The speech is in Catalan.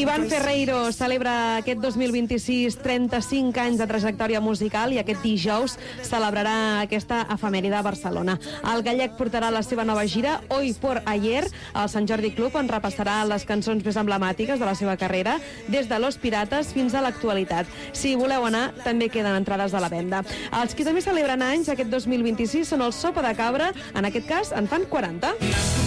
Iván Ferreiro celebra aquest 2026 35 anys de trajectòria musical i aquest dijous celebrarà aquesta efemèride a Barcelona. El gallec portarà la seva nova gira Hoy por Ayer al Sant Jordi Club, on repassarà les cançons més emblemàtiques de la seva carrera, des de Los Pirates fins a l'actualitat. Si voleu anar, també queden entrades a la venda. Els qui també celebren anys aquest 2026 són el Sopa de Cabra, en aquest cas en fan 40.